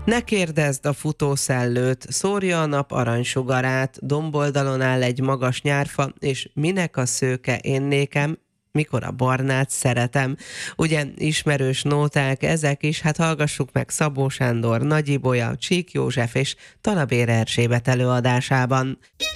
Ne kérdezd a futószellőt, szórja a nap aranysugarát, domboldalon áll egy magas nyárfa, és minek a szőke én nékem, mikor a barnát szeretem. Ugye ismerős nóták ezek is, hát hallgassuk meg Szabó Sándor, Nagy Ibolya, Csík József és Talabér Erzsébet előadásában.